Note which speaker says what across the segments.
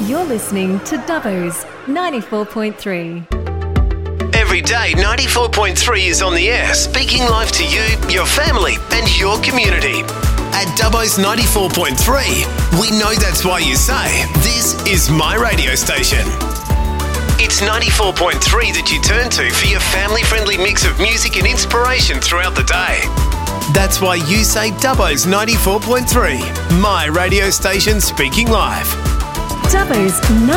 Speaker 1: You're listening to Dubbo's 94.3.
Speaker 2: Every day, 94.3 is on the air, speaking live to you, your family, and your community. At Dubbo's 94.3, we know that's why you say, this is my radio station. It's 94.3 that you turn to for your family-friendly mix of music and inspiration throughout the day. That's why you say Dubbo's 94.3, my radio station speaking live.
Speaker 1: Dubbo's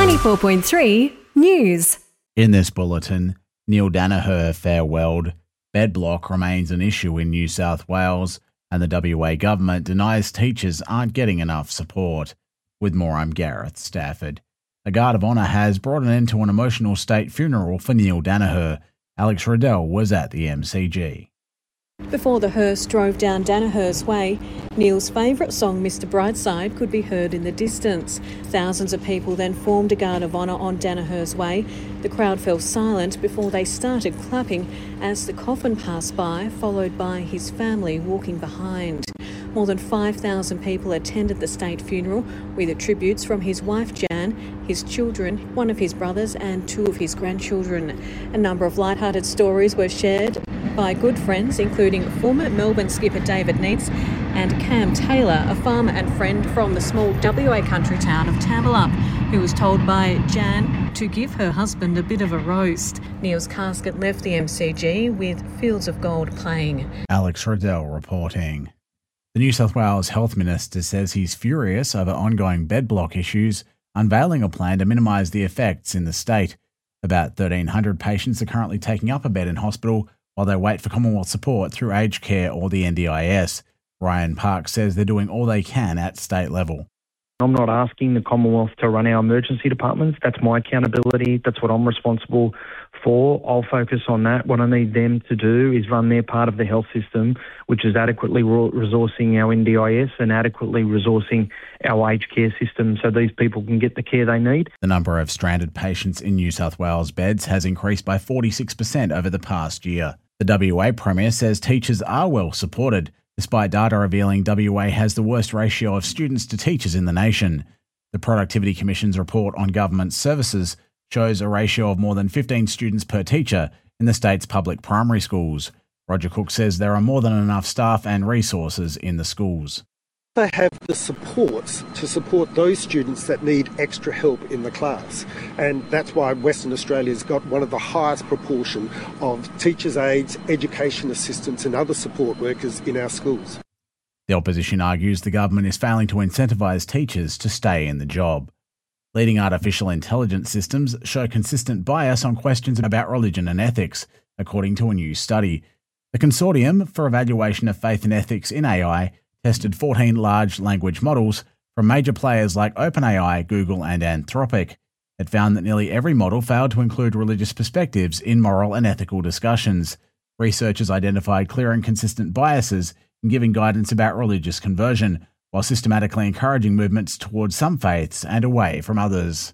Speaker 1: 94.3 News.
Speaker 3: In this bulletin, Neil Daniher farewelled, bed block remains an issue in New South Wales, and the WA government denies teachers aren't getting enough support. With more, I'm Gareth Stafford. A guard of honour has brought an end to an emotional state funeral for Neil Daniher. Alex Riddell was at the MCG.
Speaker 4: Before the hearse drove down Daniher's way, Neil's favourite song, Mr Brightside, could be heard in the distance. Thousands of people then formed a guard of honour on Daniher's way. The crowd fell silent before they started clapping as the coffin passed by, followed by his family walking behind. More than 5,000 people attended the state funeral, with tributes from his wife Jan, his children, one of his brothers and two of his grandchildren. A number of light-hearted stories were shared by good friends, including former Melbourne skipper David Neitz and Cam Taylor, a farmer and friend from the small WA country town of Tambalup, who was told by Jan to give her husband a bit of a roast. Neil's casket left the MCG with Fields of Gold playing.
Speaker 3: Alex Riddell reporting. The New South Wales Health Minister says he's furious over ongoing bed block issues, unveiling a plan to minimise the effects in the state. About 1,300 patients are currently taking up a bed in hospital while they wait for Commonwealth support through aged care or the NDIS. Ryan Park says they're doing all they can at state level.
Speaker 5: I'm not asking the Commonwealth to run our emergency departments. That's my accountability. That's what I'm responsible for. I'll focus on that. What I need them to do is run their part of the health system, which is adequately resourcing our NDIS and adequately resourcing our aged care system so these people can get the care they need.
Speaker 3: The number of stranded patients in New South Wales beds has increased by 46% over the past year. The WA Premier says teachers are well supported, despite data revealing WA has the worst ratio of students to teachers in the nation. The Productivity Commission's report on government services shows a ratio of more than 15 students per teacher in the state's public primary schools. Roger Cook says there are more than enough staff and resources in the schools.
Speaker 6: They have the supports to support those students that need extra help in the class. And that's why Western Australia's got one of the highest proportion of teachers' aides, education assistants and other support workers in our schools.
Speaker 3: The opposition argues the government is failing to incentivise teachers to stay in the job. Leading artificial intelligence systems show consistent bias on questions about religion and ethics, according to a new study. The Consortium for Evaluation of Faith and Ethics in AI tested 14 large language models from major players like OpenAI, Google and Anthropic. It found that nearly every model failed to include religious perspectives in moral and ethical discussions. Researchers identified clear and consistent biases in giving guidance about religious conversion, while systematically encouraging movements towards some faiths and away from others.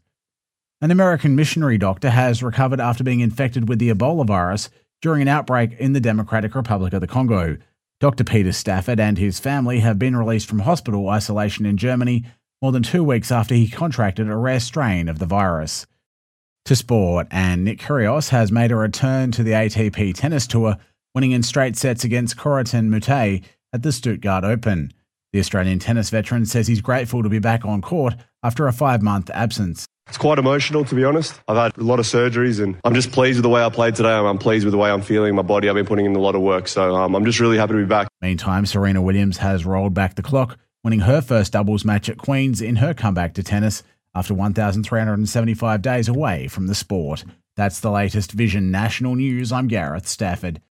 Speaker 3: An American missionary doctor has recovered after being infected with the Ebola virus during an outbreak in the Democratic Republic of the Congo. Dr. Peter Stafford and his family have been released from hospital isolation in Germany more than 2 weeks after he contracted a rare strain of the virus. To sport, and Nick Kyrgios has made a return to the ATP Tennis Tour, winning in straight sets against Corentin Moutet at the Stuttgart Open. The Australian tennis veteran says he's grateful to be back on court after a 5-month absence.
Speaker 7: It's quite emotional, to be honest. I've had a lot of surgeries and I'm just pleased with the way I played today. I'm pleased with the way I'm feeling my body. I've been putting in a lot of work, so I'm just really happy to be back.
Speaker 3: Meantime, Serena Williams has rolled back the clock, winning her first doubles match at Queen's in her comeback to tennis after 1,375 days away from the sport. That's the latest Vision National News. I'm Gareth Stafford.